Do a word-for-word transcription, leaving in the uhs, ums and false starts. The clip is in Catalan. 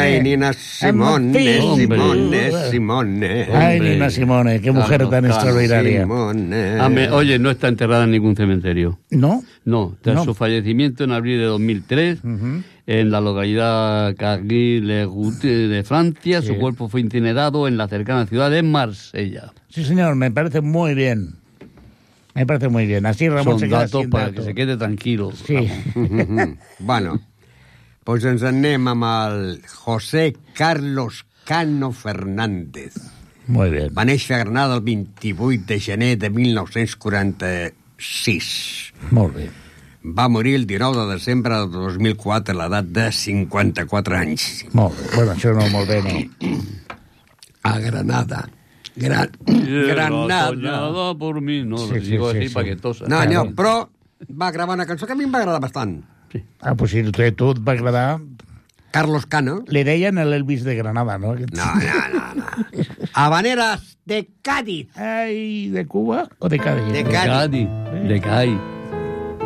Ay, Nina Simone, Simone, Simone. Ay, Nina Simone, qué mujer tan extraordinaria. Simone. Oye, no está enterrada en ningún cementerio. ¿No? No, tras no. su fallecimiento en abril de dos mil tres, uh-huh. en la localidad Cargy-le-Gut de Francia, sí. Su cuerpo fue incinerado en la cercana ciudad de Marsella. Sí, señor, me parece muy bien. Me parece muy bien. Así Ramón Son se queda datos sin para datos. que se quede tranquilo. Sí. Bueno, doncs ens anem amb el José Carlos Cano Fernández. Muy bien. Va néixer a Granada el vint-i-vuit de gener de mil nou-cents quaranta-sis. Molt bé. Va morir el dinou de desembre de dos mil quatre a l'edat de cinquanta-quatre anys. Molt bé. Bueno, això no, molt bé, no. A Granada. Gran, Granada. Soñada por mí. No, sí, lo sí, digo sí, así sí. para que tosa. No, no, però va gravar una cançó que a mi em va agradar bastant. Sí. Ah, pues si a tu et va agradar... Carlos Cano. Le deien el Elvis de Granada, ¿no? No, no, no, no. Habaneras de Cádiz. Ay, ¿de Cuba o de Cádiz? De De Cádiz. De Cádiz.